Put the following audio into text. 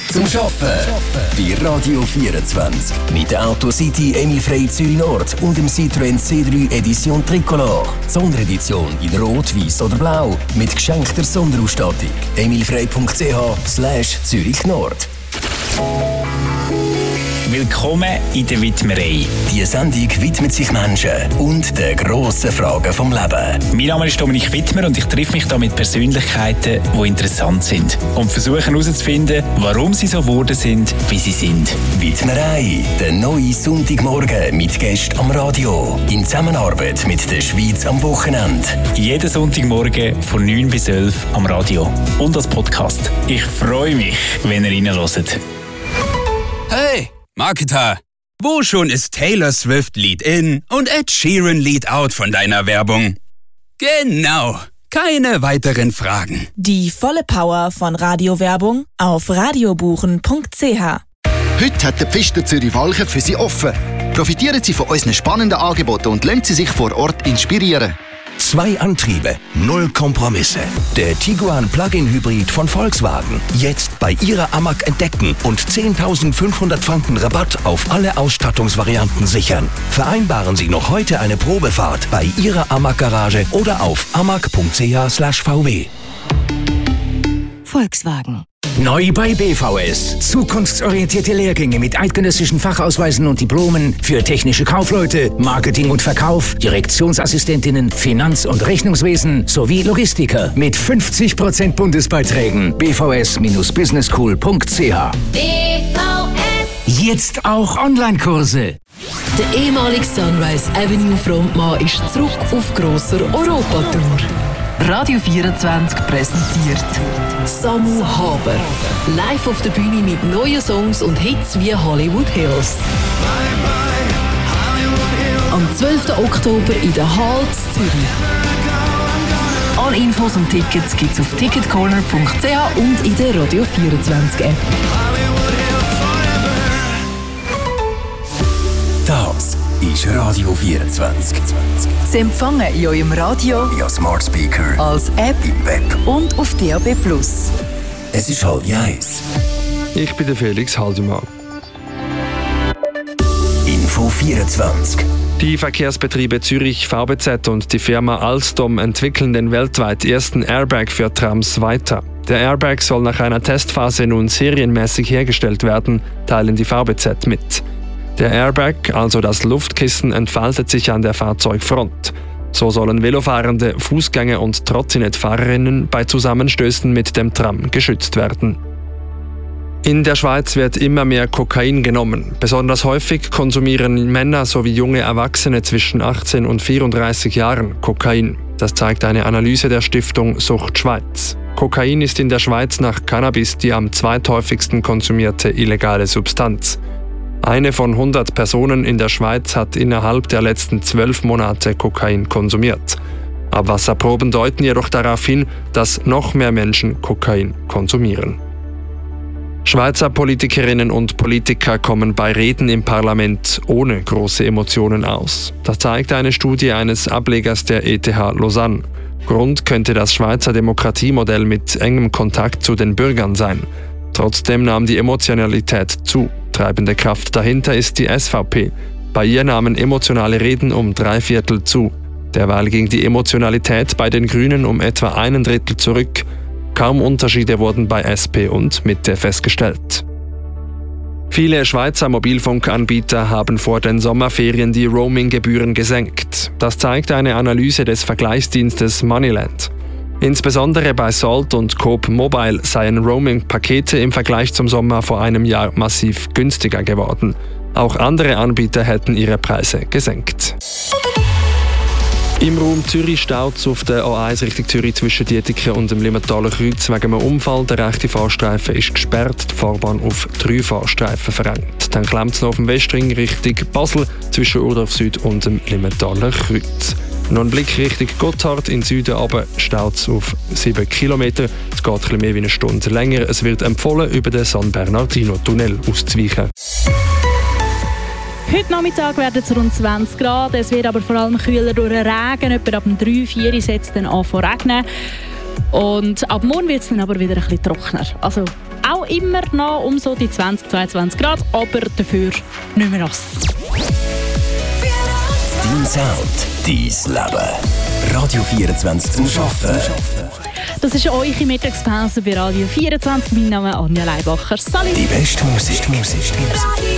zum Arbeiten. Bei Radio 24. Mit der Autocity Emilfrei Zürich Nord und dem Citroën C3 Edition Tricolor. Die Sonderedition in Rot, Weiß oder Blau. Mit geschenkter Sonderausstattung. emilfrei.ch/Zürich Nord. Willkommen in der Widmerei. Die Sendung widmet sich Menschen und den grossen Fragen vom Leben. Mein Name ist Dominik Wittmer und ich treffe mich hier mit Persönlichkeiten, die interessant sind. Und versuche herauszufinden, warum sie so geworden sind, wie sie sind. Widmerei, der neue Sonntagmorgen mit Gästen am Radio. In Zusammenarbeit mit der Schweiz am Wochenende. Jeden Sonntagmorgen von 9 bis 11 am Radio und als Podcast. Ich freue mich, wenn ihr reinhört. Hey, Marketer! Wo schon ist Taylor Swift Lied in und Ed Sheeran Lied out von deiner Werbung? Genau, keine weiteren Fragen. Die volle Power von Radiowerbung auf radiobuchen.ch. Heute hat der Pfister Zürich-Walchen für Sie offen. Profitieren Sie von unseren spannenden Angeboten und lassen Sie sich vor Ort inspirieren. 2 Antriebe, 0 Kompromisse. Der Tiguan Plug-in Hybrid von Volkswagen. Jetzt bei Ihrer Amag entdecken und 10.500 Franken Rabatt auf alle Ausstattungsvarianten sichern. Vereinbaren Sie noch heute eine Probefahrt bei Ihrer Amag Garage oder auf amag.ch/vw. Volkswagen. Neu bei BVS. Zukunftsorientierte Lehrgänge mit eidgenössischen Fachausweisen und Diplomen für technische Kaufleute, Marketing und Verkauf, Direktionsassistentinnen, Finanz- und Rechnungswesen sowie Logistiker mit 50% Bundesbeiträgen. bvs-businessschool.ch. Jetzt auch Online-Kurse. Der ehemalige Sunrise Avenue Frontmann ist zurück auf grosser Europatour. Radio 24 präsentiert Samu Haber. Live auf der Bühne mit neuen Songs und Hits wie Hollywood Hills. Am 12. Oktober in der Hall Zürich. Alle Infos und Tickets gibt's auf ticketcorner.ch und in der Radio 24 App. Das ist Radio 24. Sie empfangen in eurem Radio, via Smart Speaker, als App im Web und auf DAB+. Es ist 12:30. Ich bin der Felix Haldemann. Info 24. Die Verkehrsbetriebe Zürich, VBZ und die Firma Alstom entwickeln den weltweit ersten Airbag für Trams weiter. Der Airbag soll nach einer Testphase nun serienmäßig hergestellt werden, teilen die VBZ mit. Der Airbag, also das Luftkissen, entfaltet sich an der Fahrzeugfront. So sollen Velofahrende, Fußgänger und Trottinettfahrerinnen bei Zusammenstößen mit dem Tram geschützt werden. In der Schweiz wird immer mehr Kokain genommen. Besonders häufig konsumieren Männer sowie junge Erwachsene zwischen 18 und 34 Jahren Kokain. Das zeigt eine Analyse der Stiftung Sucht Schweiz. Kokain ist in der Schweiz nach Cannabis die am zweithäufigsten konsumierte illegale Substanz. Eine von 100 Personen in der Schweiz hat innerhalb der letzten 12 Monate Kokain konsumiert. Abwasserproben deuten jedoch darauf hin, dass noch mehr Menschen Kokain konsumieren. Schweizer Politikerinnen und Politiker kommen bei Reden im Parlament ohne große Emotionen aus. Das zeigt eine Studie eines Ablegers der ETH Lausanne. Grund könnte das Schweizer Demokratiemodell mit engem Kontakt zu den Bürgern sein. Trotzdem nahm die Emotionalität zu. Treibende Kraft dahinter ist die SVP. Bei ihr nahmen emotionale Reden um 3/4 zu. Derweil ging die Emotionalität bei den Grünen um etwa 1/3 zurück. Kaum Unterschiede wurden bei SP und Mitte festgestellt. Viele Schweizer Mobilfunkanbieter haben vor den Sommerferien die Roaming-Gebühren gesenkt. Das zeigt eine Analyse des Vergleichsdienstes Moneyland. Insbesondere bei Salt und Coop Mobile seien Roaming-Pakete im Vergleich zum Sommer vor einem Jahr massiv günstiger geworden. Auch andere Anbieter hätten ihre Preise gesenkt. Im Raum Zürich staut es auf der A1 Richtung Zürich zwischen Dietiken und dem Limmertaler Kreuz wegen einem Unfall. Der rechte Fahrstreifen ist gesperrt, die Fahrbahn auf 3 Fahrstreifen verengt. Dann klemmt es noch auf dem Westring Richtung Basel zwischen Urdorf Süd und dem Limmertaler Kreuz. Noch ein Blick Richtung Gotthard in Süden, aber staut es auf 7 Kilometer. Es geht etwas mehr wie eine Stunde länger. Es wird empfohlen, über den San Bernardino-Tunnel auszuweichen. Heute Nachmittag werden es rund 20 Grad. Es wird aber vor allem kühler durch den Regen. Etwa ab dem 3-4 Uhr setzt es dann an zu regnen. Und ab morgen wird es dann aber wieder ein bisschen trockener. Also auch immer noch um so die 20-22 Grad, aber dafür nicht mehr nass. Dein Sound, dein Leben. Radio 24 zum Arbeiten. Das ist eure Mittagspause bei Radio 24. Mein Name ist Anja Leibacher. Salut! Die beste Musik.